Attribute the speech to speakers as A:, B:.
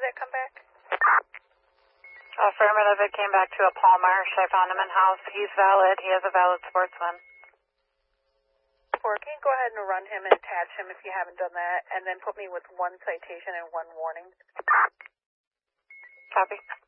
A: Did that come back?
B: Affirmative, it came back to a Paul Marsh. I found him in house. He's valid. He has a valid sportsman.
A: Can you go ahead and run him and attach him if you haven't done that, and then put me with 1 citation and 1 warning?
B: Copy.